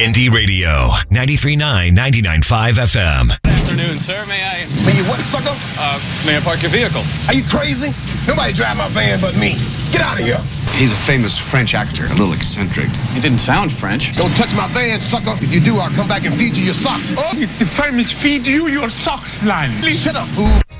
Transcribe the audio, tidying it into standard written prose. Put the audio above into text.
Indie Radio, 93.9, 99.5 FM. Good afternoon, sir. May you what, sucker? I park your vehicle? Are you crazy? Nobody drive my van but me. Get out of here. He's a famous French actor, a little eccentric. You didn't sound French. Don't touch my van, sucker. If you do, I'll come back and feed you your socks. Oh, it's the famous feed you your socks line. Shut up, fool.